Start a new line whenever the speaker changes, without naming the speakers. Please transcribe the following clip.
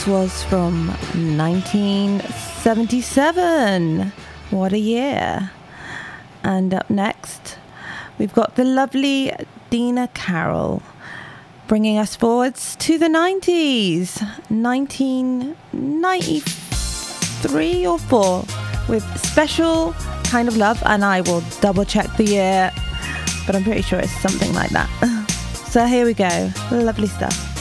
This was from 1977. What a year. And up next, we've got the lovely Dina Carroll, bringing us forwards to the 90s, 1993 or 4, with Special Kind of Love, and I will double check the year, but I'm pretty sure it's something like that. So here we go, lovely stuff.